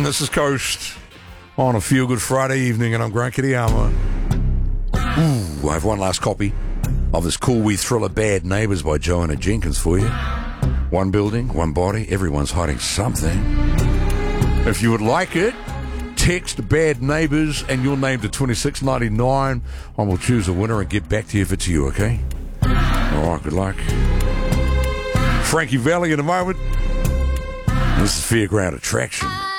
This is Coast on a Feel Good Friday evening, and I'm Grant Kitayama. I have one last copy of this cool wee thriller, Bad Neighbours by Joanna Jenkins for you. One building, one body, everyone's hiding something. If you would like it, text Bad Neighbours and your name to 2699. I will choose a winner and get back to you if it's you, okay? All right, good luck. Frankie Valli in a moment. This is Fairground Attraction.